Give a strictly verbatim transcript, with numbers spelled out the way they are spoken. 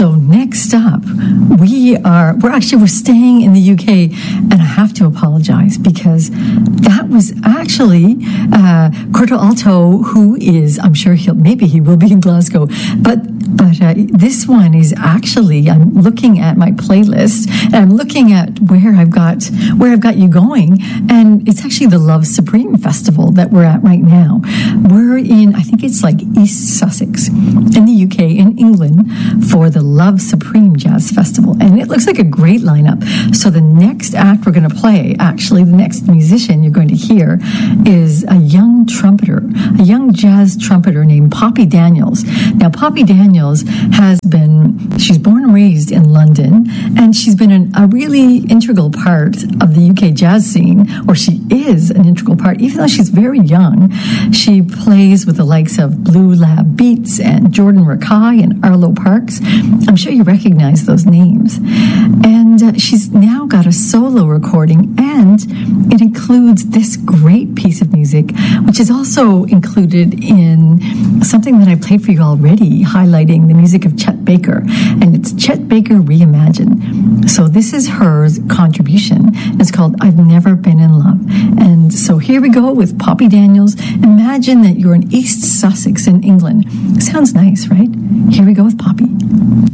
So next up, we are, we're actually, we're staying in the U K, and I have to apologize because that was actually uh, Corto Alto, who is, I'm sure he'll, maybe he will be in Glasgow, but But uh, this one is actually, I'm looking at my playlist, and I'm looking at where I've got where I've got you going, and it's actually the Love Supreme Festival that we're at right now. We're in, I think it's like East Sussex in the U K, in England, for the Love Supreme Jazz Festival, and it looks like a great lineup. So the next act we're going to play, actually the next musician you're going to hear, is a young trumpeter, a young jazz trumpeter named Poppy Daniels. Now, Poppy Daniels has been, she's born and raised in London, and she's been an, a really integral part of the U K jazz scene, or she is an integral part, even though she's very young. She plays with the likes of Blue Lab Beats and Jordan Rakai and Arlo Parks. I'm sure you recognize those names. And uh, she's now got a solo recording, and it includes this great piece of music, which is also included in something that I played for you already, highlighting the music of Chet Baker, and it's Chet Baker Reimagined. So this is her contribution. It's called I've Never Been in Love. And so here we go with Poppy Daniels. Imagine that you're in East Sussex in England. Sounds nice, right? Here we go with Poppy.